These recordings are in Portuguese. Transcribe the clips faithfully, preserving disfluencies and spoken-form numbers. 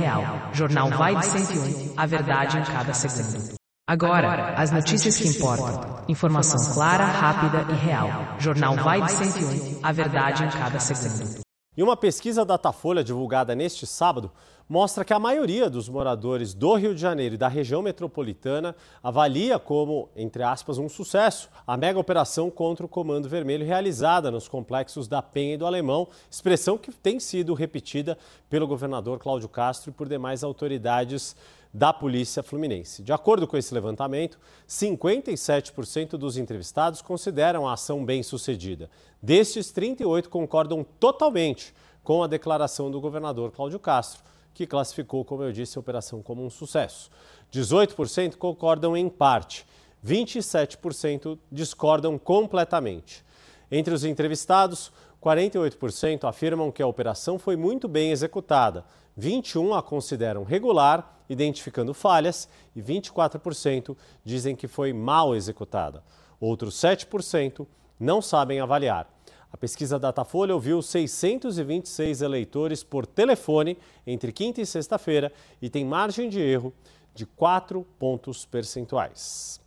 real. Jornal Vai de cento e um, a verdade em cada segundo. Agora, as notícias que importam. Informação clara, rápida e real. Jornal Vai de cento e um, a verdade em cada segundo. E uma pesquisa Datafolha divulgada neste sábado mostra que a maioria dos moradores do Rio de Janeiro e da região metropolitana avalia como, entre aspas, um sucesso a mega operação contra o Comando Vermelho realizada nos complexos da Penha e do Alemão, expressão que tem sido repetida pelo governador Cláudio Castro e por demais autoridades da Polícia Fluminense. De acordo com esse levantamento, cinquenta e sete por cento dos entrevistados consideram a ação bem-sucedida. Destes, trinta e oito por cento concordam totalmente com a declaração do governador Cláudio Castro, que classificou, como eu disse, a operação como um sucesso. dezoito por cento concordam em parte, vinte e sete por cento discordam completamente. Entre os entrevistados, quarenta e oito por cento afirmam que a operação foi muito bem executada, vinte e um por cento a consideram regular, identificando falhas, e vinte e quatro por cento dizem que foi mal executada. Outros sete por cento não sabem avaliar. A pesquisa Datafolha ouviu seiscentos e vinte e seis eleitores por telefone entre quinta e sexta-feira e tem margem de erro de quatro pontos percentuais.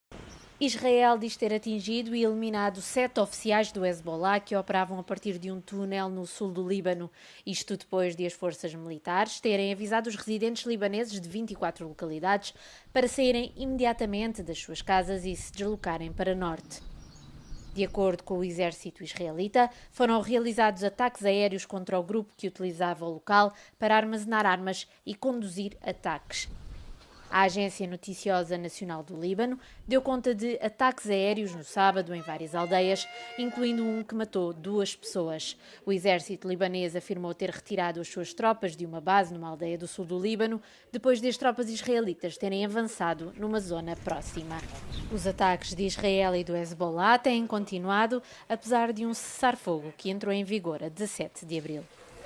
Israel diz ter atingido e eliminado sete oficiais do Hezbollah que operavam a partir de um túnel no sul do Líbano. Isto depois de as forças militares terem avisado os residentes libaneses de vinte e quatro localidades para saírem imediatamente das suas casas e se deslocarem para norte. De acordo com o exército israelita, foram realizados ataques aéreos contra o grupo que utilizava o local para armazenar armas e conduzir ataques. A Agência Noticiosa Nacional do Líbano deu conta de ataques aéreos no sábado em várias aldeias, incluindo um que matou duas pessoas. O exército libanês afirmou ter retirado as suas tropas de uma base numa aldeia do sul do Líbano, depois de as tropas israelitas terem avançado numa zona próxima. Os ataques de Israel e do Hezbollah têm continuado, apesar de um cessar-fogo que entrou em vigor a dezassete de abril.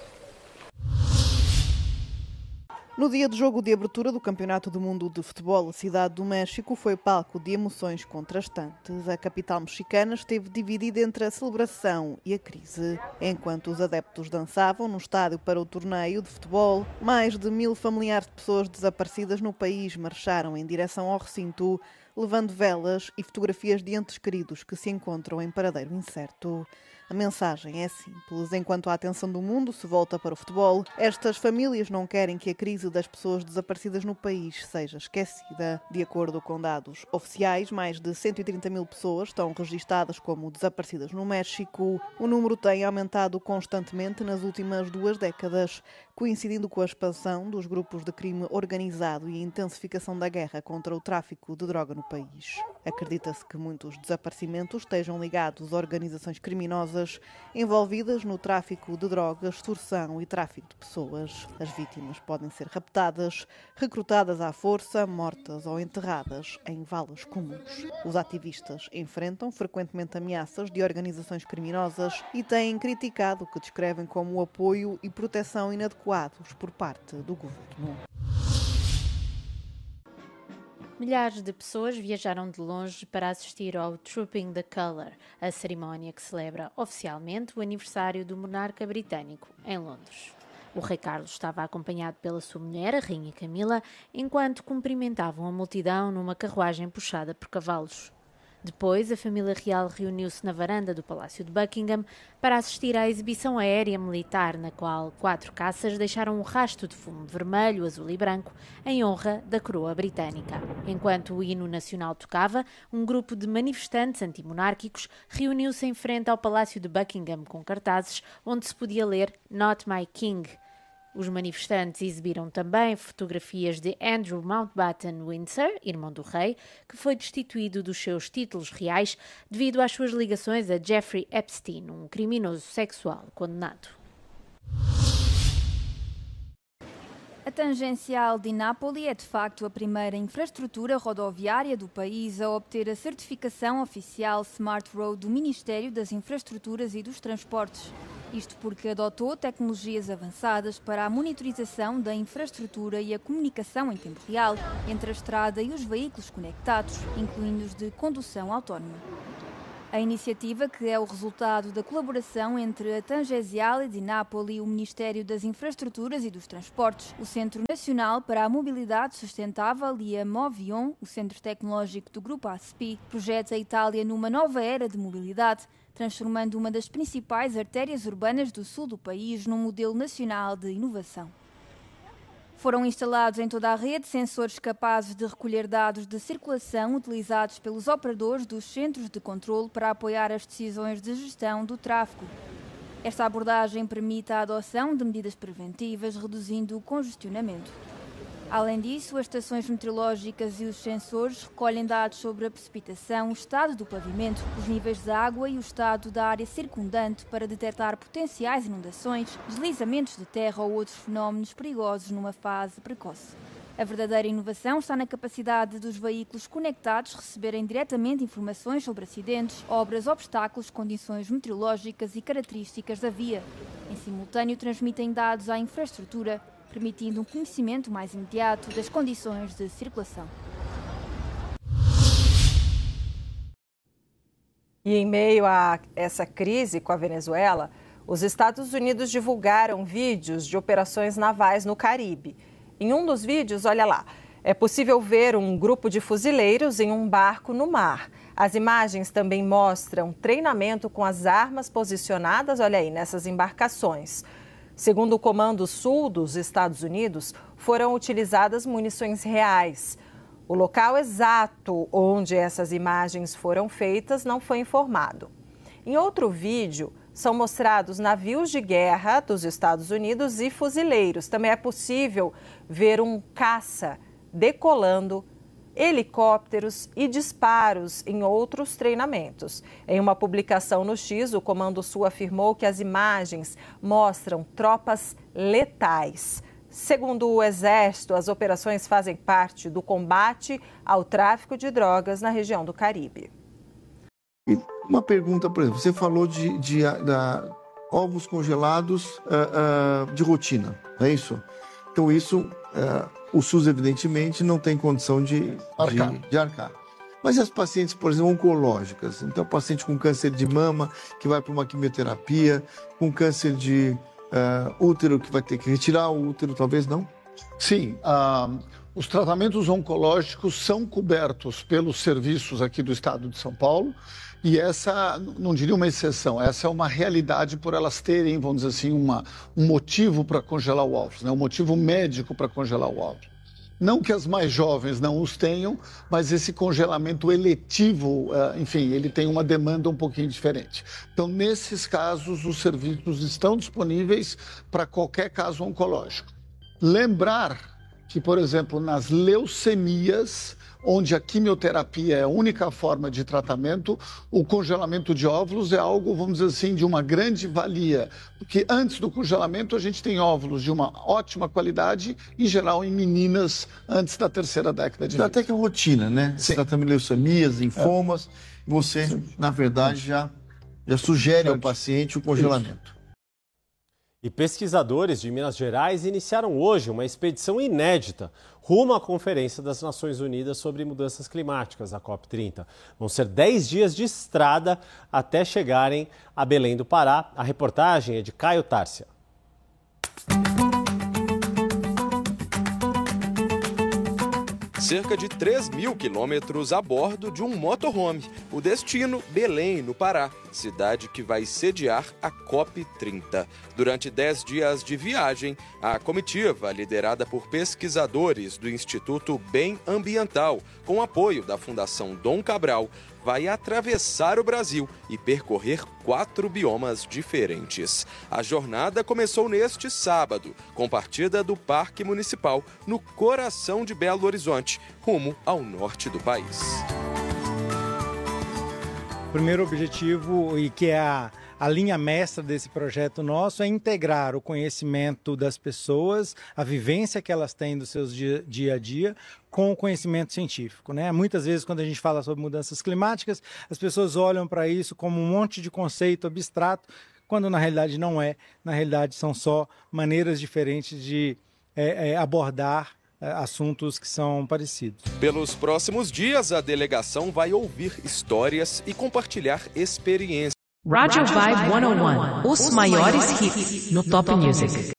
No dia de jogo de abertura do Campeonato do Mundo de Futebol, a cidade do México foi palco de emoções contrastantes. A capital mexicana esteve dividida entre a celebração e a crise. Enquanto os adeptos dançavam no estádio para o torneio de futebol, mais de mil familiares de pessoas desaparecidas no país marcharam em direção ao recinto, levando velas e fotografias de entes queridos que se encontram em paradeiro incerto. A mensagem é simples. Enquanto a atenção do mundo se volta para o futebol, estas famílias não querem que a crise das pessoas desaparecidas no país seja esquecida. De acordo com dados oficiais, mais de cento e trinta mil pessoas estão registadas como desaparecidas no México. O número tem aumentado constantemente nas últimas duas décadas, coincidindo com a expansão dos grupos de crime organizado e a intensificação da guerra contra o tráfico de droga no país. Acredita-se que muitos desaparecimentos estejam ligados a organizações criminosas envolvidas no tráfico de drogas, extorsão e tráfico de pessoas. As vítimas podem ser raptadas, recrutadas à força, mortas ou enterradas em valas comuns. Os ativistas enfrentam frequentemente ameaças de organizações criminosas e têm criticado o que descrevem como apoio e proteção inadequados por parte do governo. Milhares de pessoas viajaram de longe para assistir ao Trooping the Colour, a cerimónia que celebra oficialmente o aniversário do monarca britânico em Londres. O rei Carlos estava acompanhado pela sua mulher, a rainha Camila, enquanto cumprimentavam a multidão numa carruagem puxada por cavalos. Depois, a família real reuniu-se na varanda do Palácio de Buckingham para assistir à exibição aérea militar, na qual quatro caças deixaram um rasto de fumo vermelho, azul e branco em honra da coroa britânica. Enquanto o hino nacional tocava, um grupo de manifestantes antimonárquicos reuniu-se em frente ao Palácio de Buckingham com cartazes onde se podia ler "Not My King". Os manifestantes exibiram também fotografias de Andrew Mountbatten Windsor, irmão do rei, que foi destituído dos seus títulos reais devido às suas ligações a Jeffrey Epstein, um criminoso sexual condenado. A tangencial de Nápoles é de facto a primeira infraestrutura rodoviária do país a obter a certificação oficial Smart Road do Ministério das Infraestruturas e dos Transportes. Isto porque adotou tecnologias avançadas para a monitorização da infraestrutura e a comunicação em tempo real entre a estrada e os veículos conectados, incluindo os de condução autónoma. A iniciativa, que é o resultado da colaboração entre a Tangenziale di Napoli, o Ministério das Infraestruturas e dos Transportes, o Centro Nacional para a Mobilidade Sustentável e a Movion, o Centro Tecnológico do Grupo A S P I, projeta a Itália numa nova era de mobilidade, transformando uma das principais artérias urbanas do sul do país num modelo nacional de inovação. Foram instalados em toda a rede sensores capazes de recolher dados de circulação utilizados pelos operadores dos centros de controle para apoiar as decisões de gestão do tráfego. Esta abordagem permite a adoção de medidas preventivas, reduzindo o congestionamento. Além disso, as estações meteorológicas e os sensores recolhem dados sobre a precipitação, o estado do pavimento, os níveis de água e o estado da área circundante para detectar potenciais inundações, deslizamentos de terra ou outros fenómenos perigosos numa fase precoce. A verdadeira inovação está na capacidade dos veículos conectados receberem diretamente informações sobre acidentes, obras, obstáculos, condições meteorológicas e características da via. Em simultâneo, transmitem dados à infraestrutura, permitindo um conhecimento mais imediato das condições de circulação. E em meio a essa crise com a Venezuela, os Estados Unidos divulgaram vídeos de operações navais no Caribe. Em um dos vídeos, olha lá, é possível ver um grupo de fuzileiros em um barco no mar. As imagens também mostram treinamento com as armas posicionadas, olha aí, nessas embarcações. Segundo o Comando Sul dos Estados Unidos, foram utilizadas munições reais. O local exato onde essas imagens foram feitas não foi informado. Em outro vídeo, são mostrados navios de guerra dos Estados Unidos e fuzileiros. Também é possível ver um caça decolando, helicópteros e disparos em outros treinamentos. Em uma publicação no X, o Comando Sul afirmou que as imagens mostram tropas letais. Segundo o Exército, as operações fazem parte do combate ao tráfico de drogas na região do Caribe. E uma pergunta, por exemplo, você falou de, de, de, de ovos congelados uh, uh, de rotina, não é isso? Então isso... Uh, o SUS, evidentemente, não tem condição de arcar. De, de arcar. Mas e as pacientes, por exemplo, oncológicas? Então, paciente com câncer de mama, que vai para uma quimioterapia, com câncer de uh, útero, que vai ter que retirar o útero, talvez não? Sim, uh, os tratamentos oncológicos são cobertos pelos serviços aqui do estado de São Paulo. E essa, não diria uma exceção, essa é uma realidade por elas terem, vamos dizer assim, uma, um motivo para congelar o óvulo, né? Um motivo médico para congelar o óvulo. Não que as mais jovens não os tenham, mas esse congelamento eletivo, enfim, ele tem uma demanda um pouquinho diferente. Então, nesses casos, os serviços estão disponíveis para qualquer caso oncológico. Lembrar que, por exemplo, nas leucemias, onde a quimioterapia é a única forma de tratamento, o congelamento de óvulos é algo, vamos dizer assim, de uma grande valia. Porque antes do congelamento a gente tem óvulos de uma ótima qualidade, em geral em meninas antes da terceira década de vida. Até que é rotina, né? Você trata de leucemias, linfomas, é. Você, Sim. na verdade, já, já sugere ao paciente o congelamento. E pesquisadores de Minas Gerais iniciaram hoje uma expedição inédita rumo à Conferência das Nações Unidas sobre Mudanças Climáticas, a COP trinta. Vão ser dez dias de estrada até chegarem a Belém do Pará. A reportagem é de Caio Tárcia. Cerca de três mil quilômetros a bordo de um motorhome. O destino, Belém, no Pará, cidade que vai sediar a COP trinta. Durante dez dias de viagem, a comitiva, liderada por pesquisadores do Instituto Bem Ambiental, com apoio da Fundação Dom Cabral, vai atravessar o Brasil e percorrer quatro biomas diferentes. A jornada começou neste sábado, com partida do Parque Municipal, no coração de Belo Horizonte, rumo ao norte do país. O primeiro objetivo, e que é a, a linha mestra desse projeto nosso, é integrar o conhecimento das pessoas, a vivência que elas têm do seu dia, dia a dia, com o conhecimento científico, né? Muitas vezes, quando a gente fala sobre mudanças climáticas, as pessoas olham para isso como um monte de conceito abstrato, quando na realidade não é. Na realidade, são só maneiras diferentes de é, é, abordar assuntos que são parecidos. Pelos próximos dias, a delegação vai ouvir histórias e compartilhar experiências. Rádio Vibe cento e um, os maiores hits no Top Music.